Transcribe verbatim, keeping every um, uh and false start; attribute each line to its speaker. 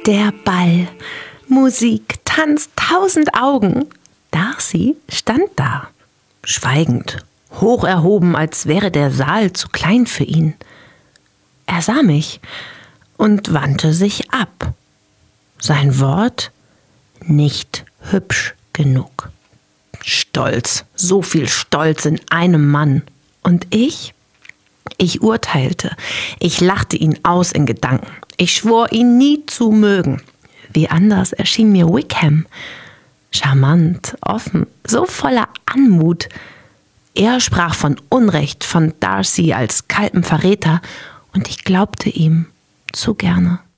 Speaker 1: Der Ball, Musik, Tanz, tausend Augen. Darcy stand da, schweigend, hoch erhoben, als wäre der Saal zu klein für ihn. Er sah mich und wandte sich ab. Sein Wort: nicht hübsch genug. Stolz, so viel Stolz in einem Mann. Und ich? Ich urteilte. Ich lachte ihn aus in Gedanken. Ich schwor, ihn nie zu mögen. Wie anders erschien mir Wickham. Charmant, offen, so voller Anmut. Er sprach von Unrecht, von Darcy als kaltem Verräter, und ich glaubte ihm zu gerne.